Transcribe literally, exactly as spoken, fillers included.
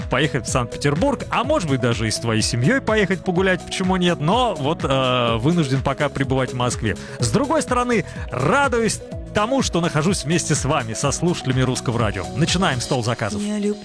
поехать в Санкт-Петербург, а может быть даже и с твоей семьей поехать погулять, почему нет, но вот э, вынужден пока пребывать в Москве. С другой стороны, радуюсь тому, что нахожусь вместе с вами, со слушателями Русского радио. Начинаем стол заказов. Я люблю